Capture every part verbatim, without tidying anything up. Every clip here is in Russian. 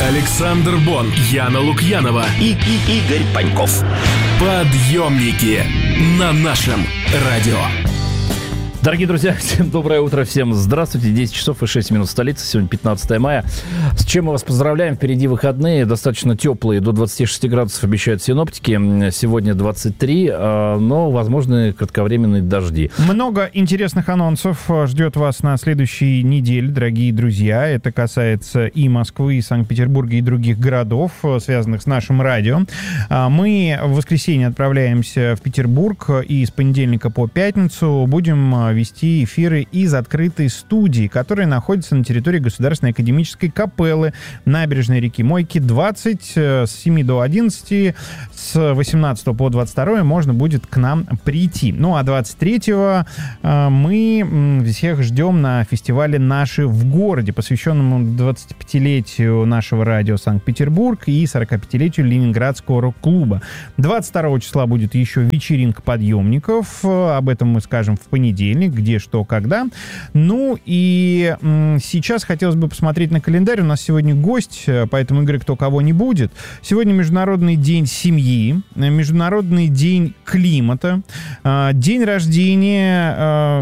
Александр Бон, Яна Лукьянова и, и Игорь Паньков. Подъемники на нашем радио. Дорогие друзья, всем доброе утро, всем здравствуйте. десять часов и шесть минут столицы, сегодня пятнадцатое мая. С чем мы вас поздравляем, впереди выходные, достаточно теплые, до двадцати шести градусов обещают синоптики. Сегодня двадцать три, но возможны кратковременные дожди. Много интересных анонсов ждет вас на следующей неделе, дорогие друзья. Это касается и Москвы, и Санкт-Петербурга, и других городов, связанных с нашим радио. Мы в воскресенье отправляемся в Петербург, и с понедельника по пятницу будем вести эфиры из открытой студии, которая находится на территории Государственной академической капеллы набережной реки Мойки двадцать, с семи до одиннадцати, с восемнадцатого по двадцать второе можно будет к нам прийти. Ну а двадцать третьего мы всех ждем на фестивале «Наши в городе», посвященному двадцатипятилетию нашего радио Санкт-Петербург и сорокапятилетию Ленинградского рок-клуба. двадцать второго числа будет еще вечеринка подъемников, об этом мы скажем в понедельник, где, что, когда. Ну и м, сейчас хотелось бы посмотреть на календарь. У нас сегодня гость, поэтому игры «Кто кого не будет». Сегодня Международный день семьи, Международный день климата, э, день рождения... Э,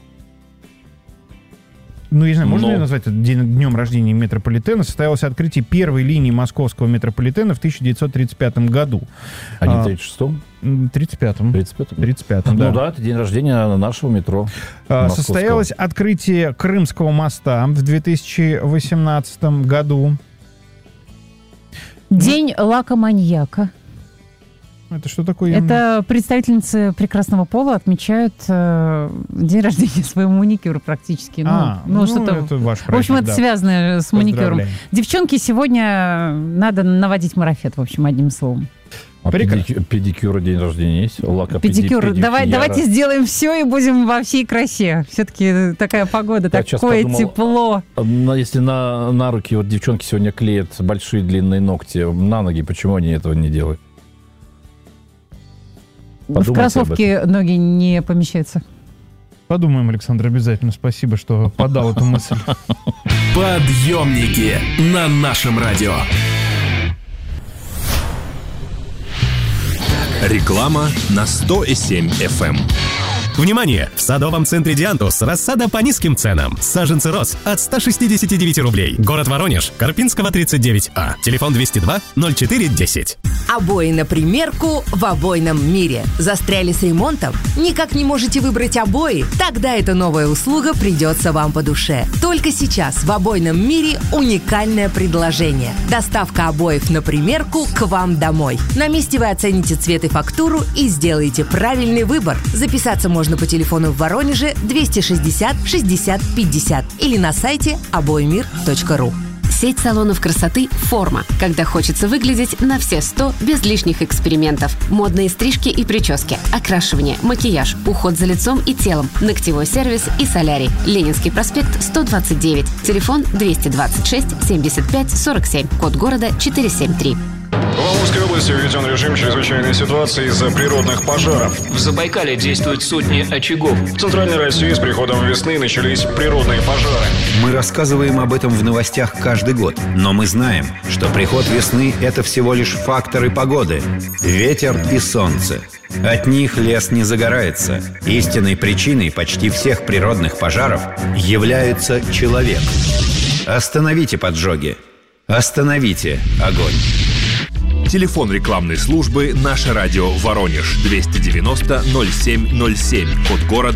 ну, я не знаю, можно ли назвать это день, днем рождения метрополитена? Состоялось открытие первой линии московского метрополитена в тысяча девятьсот тридцать пятом году. А не в тридцать шестом? тридцать пятом. тридцать пятом? тридцать пятом, да. Ну да, это день рождения нашего метро. Московского. Состоялось открытие Крымского моста в две тысячи восемнадцатом году. День лакоманьяка. Это что такое? Это представительницы прекрасного пола отмечают э, день рождения своего маникюра практически. Ну, а, ну, ну что-то... это ваш праздник, в общем, это да. связано с маникюром. Девчонки, сегодня надо наводить марафет, в общем, одним словом. А педикюр, педикюр день рождения есть? Лака, педикюр. Педи, Давай, давайте сделаем все и будем во всей красе. Все-таки такая погода, я такое подумал, тепло. Если на, на руки вот девчонки сегодня клеят большие длинные ногти, на ноги, почему они этого не делают? Подумайте, в кроссовки ноги не помещаются. Подумаем, Александр, обязательно. Спасибо, что подал эту мысль. Подъемники на нашем радио. Реклама на сто семь эф эм. Внимание! В садовом центре «Диантус» рассада по низким ценам. Саженцы роз от ста шестидесяти девяти рублей. Город Воронеж, Карпинского, тридцать девять А. Телефон двести два ноль четыре десять. Обои на примерку в обойном мире. Застряли с ремонтом? Никак не можете выбрать обои? Тогда эта новая услуга придется вам по душе. Только сейчас в обойном мире уникальное предложение. Доставка обоев на примерку к вам домой. На месте вы оцените цвет и фактуру и сделаете правильный выбор. Записаться можно по телефону в Воронеже двести шестьдесят шестьдесят пятьдесят или на сайте обоимир точка ру. Сеть салонов красоты «Форма». Когда хочется выглядеть на все сто, без лишних экспериментов. Модные стрижки и прически, окрашивание, макияж, уход за лицом и телом, ногтевой сервис и солярий. Ленинский проспект, сто двадцать девять. Телефон двести двадцать шесть семьдесят пять сорок семь. Код города четыреста семьдесят три. В Амурской области введен режим чрезвычайной ситуации из-за природных пожаров. В Забайкале действуют сотни очагов. В Центральной России с приходом весны начались природные пожары. Мы рассказываем об этом в новостях каждый год, но мы знаем, что приход весны – это всего лишь факторы погоды. Ветер и солнце. От них лес не загорается. Истинной причиной почти всех природных пожаров является человек. Остановите поджоги. Остановите огонь. Телефон рекламной службы «Наше радио Воронеж» двести девяносто ноль семь ноль семь. Код города